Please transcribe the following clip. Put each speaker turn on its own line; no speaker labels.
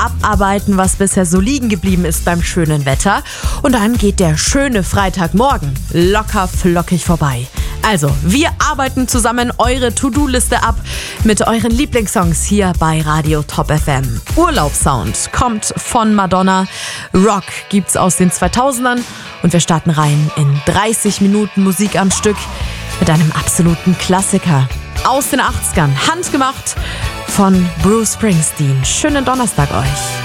abarbeiten, was bisher so liegen geblieben ist beim schönen Wetter. Und dann geht der schöne Freitagmorgen locker flockig vorbei. Also, wir arbeiten zusammen eure To-Do-Liste ab mit euren Lieblingssongs hier bei Radio Top FM. Urlaubssound kommt von Madonna, Rock gibt's aus den 2000ern und wir starten rein in 30 Minuten Musik am Stück mit einem absoluten Klassiker aus den 80ern, handgemacht von Bruce Springsteen. Schönen Donnerstag euch.